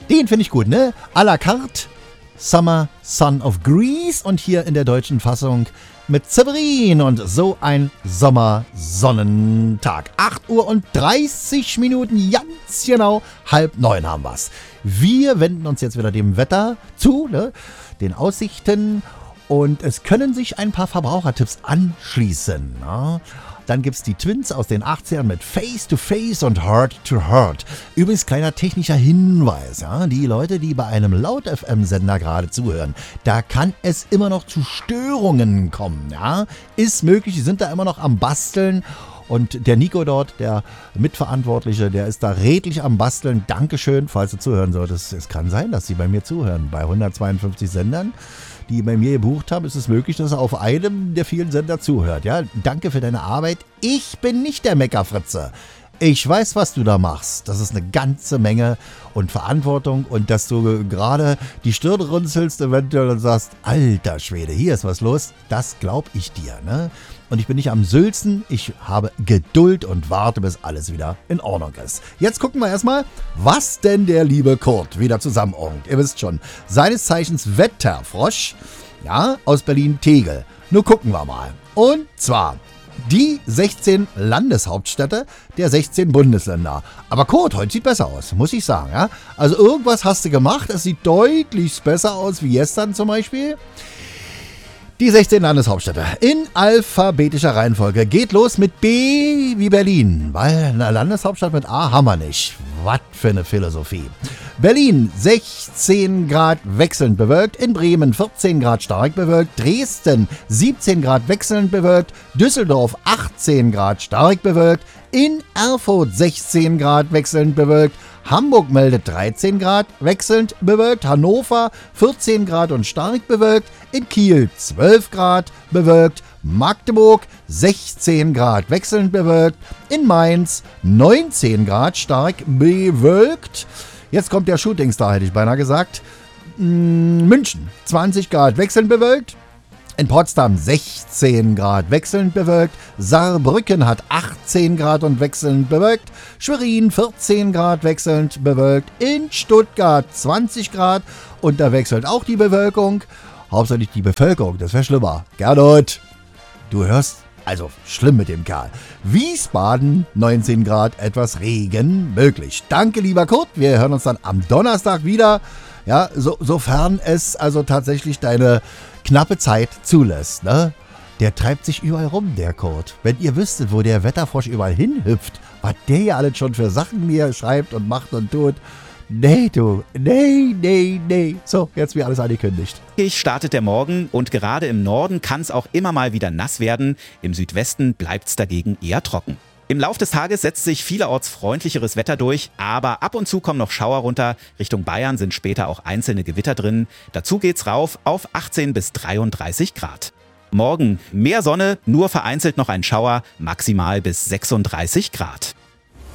Den finde ich gut, ne? À la carte, Summer Son of Greece und hier in der deutschen Fassung mit Severin und so ein Sommersonnentag. 8:30 Uhr, ganz genau, 8:30 haben wir's. Wir wenden uns jetzt wieder dem Wetter zu, ne? Den Aussichten, und es können sich ein paar Verbrauchertipps anschließen. Ne? Dann gibt es die Twins aus den 80ern mit Face to Face und Heart to Heart. Übrigens kleiner technischer Hinweis, ja, die Leute, die bei einem Laut-FM-Sender gerade zuhören, da kann es immer noch zu Störungen kommen. Ja? Ist möglich, die sind da immer noch am Basteln. Und der Nico dort, der Mitverantwortliche, der ist da redlich am Basteln. Dankeschön, falls du zuhören solltest. Es kann sein, dass sie bei mir zuhören. Bei 152 Sendern, die bei mir gebucht haben, ist es möglich, dass er auf einem der vielen Sender zuhört. Ja, danke für deine Arbeit. Ich bin nicht der Meckerfritze. Ich weiß, was du da machst. Das ist eine ganze Menge und Verantwortung, und dass du gerade die Stirn runzelst eventuell und sagst, alter Schwede, hier ist was los, das glaub ich dir, ne? Und ich bin nicht am Sülzen, ich habe Geduld und warte, bis alles wieder in Ordnung ist. Jetzt gucken wir erstmal, was denn der liebe Kurt wieder zusammenordnet. Ihr wisst schon, seines Zeichens Wetterfrosch, ja, aus Berlin-Tegel. Nur gucken wir mal. Und zwar die 16 Landeshauptstädte der 16 Bundesländer. Aber Kurt, heute sieht besser aus, muss ich sagen. Ja? Also irgendwas hast du gemacht, es sieht deutlich besser aus wie gestern zum Beispiel. Die 16 Landeshauptstädte in alphabetischer Reihenfolge. Geht los mit B wie Berlin, weil eine Landeshauptstadt mit A haben wir nicht. Was für eine Philosophie. Berlin 16 Grad wechselnd bewölkt, in Bremen 14 Grad stark bewölkt, Dresden 17 Grad wechselnd bewölkt, Düsseldorf 18 Grad stark bewölkt, in Erfurt 16 Grad wechselnd bewölkt, Hamburg meldet 13 Grad wechselnd bewölkt, Hannover 14 Grad und stark bewölkt, in Kiel 12 Grad bewölkt, Magdeburg 16 Grad wechselnd bewölkt, in Mainz 19 Grad stark bewölkt. Jetzt kommt der Shootingstar, hätte ich beinahe gesagt. München 20 Grad wechselnd bewölkt. In Potsdam 16 Grad wechselnd bewölkt, Saarbrücken hat 18 Grad und wechselnd bewölkt, Schwerin 14 Grad wechselnd bewölkt, in Stuttgart 20 Grad und da wechselt auch die Bewölkung, hauptsächlich die Bevölkerung, das wäre schlimmer. Gernot, du hörst, also schlimm mit dem Kerl. Wiesbaden 19 Grad, etwas Regen möglich. Danke, lieber Kurt, wir hören uns dann am Donnerstag wieder. Ja, sofern es also tatsächlich deine knappe Zeit zulässt, ne? Der treibt sich überall rum, der Kurt. Wenn ihr wüsstet, wo der Wetterfrosch überall hinhüpft, was der ja alles schon für Sachen mir schreibt und macht und tut. Nee, du. Nee. So, jetzt wie alles angekündigt. Startet der Morgen und gerade im Norden kann es auch immer mal wieder nass werden. Im Südwesten bleibt es dagegen eher trocken. Im Lauf des Tages setzt sich vielerorts freundlicheres Wetter durch, aber ab und zu kommen noch Schauer runter. Richtung Bayern sind später auch einzelne Gewitter drin. Dazu geht's rauf auf 18 bis 33 Grad. Morgen mehr Sonne, nur vereinzelt noch ein Schauer, maximal bis 36 Grad.